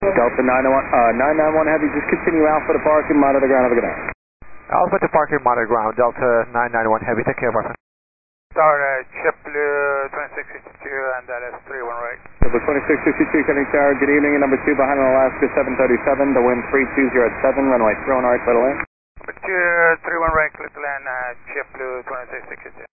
Delta 991 Heavy, just continue Alpha to parking, monitor ground, have a good night. Alpha to parking, monitor ground, Delta 991 Heavy, take care, my friend. Tower, JetBlue 2662 and LS 31 right. JetBlue 2662, Kennedy Tower, good evening, number 2 behind Alaska 737, the wind 3207, runway 31 right, clear to land. Number 2, 31 right, clear to land, JetBlue 2662.